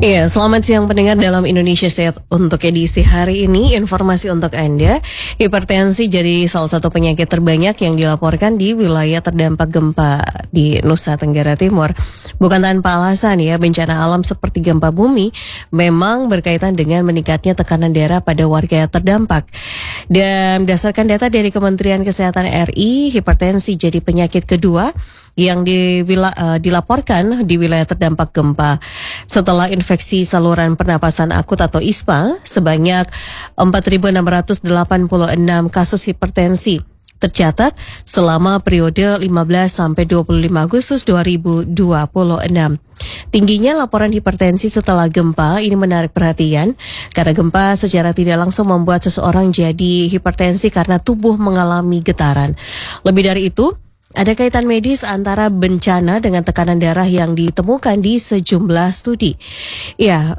Iya, selamat siang pendengar dalam Indonesia Sehat. Untuk edisi hari ini, informasi untuk Anda, hipertensi jadi salah satu penyakit terbanyak yang dilaporkan di wilayah terdampak gempa di Nusa Tenggara Timur. Bukan tanpa alasan ya, bencana alam seperti gempa bumi memang berkaitan dengan meningkatnya tekanan darah pada warga terdampak. Dan berdasarkan data dari Kementerian Kesehatan RI, hipertensi jadi penyakit kedua yang dilaporkan di wilayah terdampak gempa setelah infeksi saluran pernapasan akut atau ISPA sebanyak 4.686 kasus hipertensi tercatat selama periode 15 sampai 25 Agustus 2026. Tingginya laporan hipertensi setelah gempa ini menarik perhatian karena gempa secara tidak langsung membuat seseorang jadi hipertensi karena tubuh mengalami getaran. Lebih dari itu, ada kaitan medis antara bencana dengan tekanan darah yang ditemukan di sejumlah studi. Ya,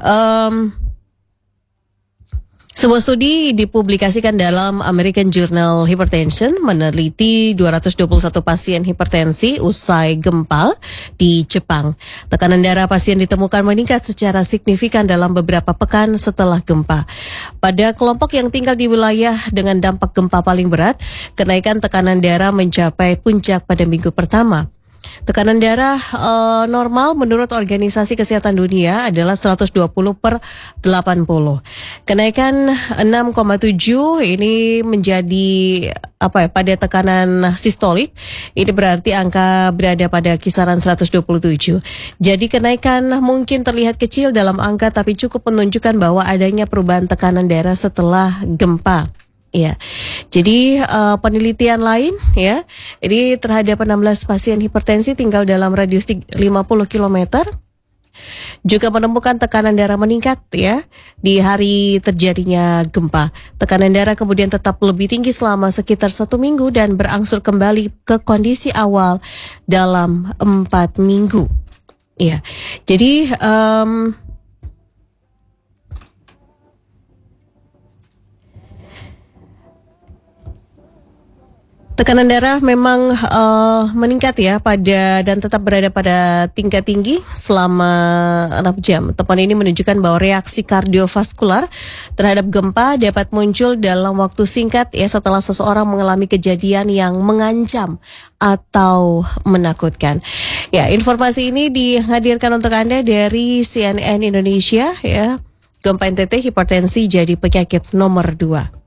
sebuah studi dipublikasikan dalam American Journal Hypertension meneliti 221 pasien hipertensi usai gempa di Jepang. Tekanan darah pasien ditemukan meningkat secara signifikan dalam beberapa pekan setelah gempa. Pada kelompok yang tinggal di wilayah dengan dampak gempa paling berat, kenaikan tekanan darah mencapai puncak pada minggu pertama. Tekanan darah normal menurut Organisasi Kesehatan Dunia adalah 120/80. Kenaikan 6,7 ini menjadi pada tekanan sistolik. Ini berarti angka berada pada kisaran 127. Jadi kenaikan mungkin terlihat kecil dalam angka tapi cukup menunjukkan bahwa adanya perubahan tekanan darah setelah gempa. Ya, jadi penelitian lain ya, ini terhadap 16 pasien hipertensi tinggal dalam radius 50 km juga menemukan tekanan darah meningkat ya di hari terjadinya gempa. Tekanan darah kemudian tetap lebih tinggi selama sekitar 1 minggu dan berangsur kembali ke kondisi awal dalam 4 minggu. Ya, jadi tekanan darah memang meningkat ya dan tetap berada pada tingkat tinggi selama 6 jam. Temuan ini menunjukkan bahwa reaksi kardiovaskular terhadap gempa dapat muncul dalam waktu singkat ya setelah seseorang mengalami kejadian yang mengancam atau menakutkan. Ya, informasi ini dihadirkan untuk Anda dari CNN Indonesia ya. Gempa NTT hipertensi jadi penyakit nomor 2.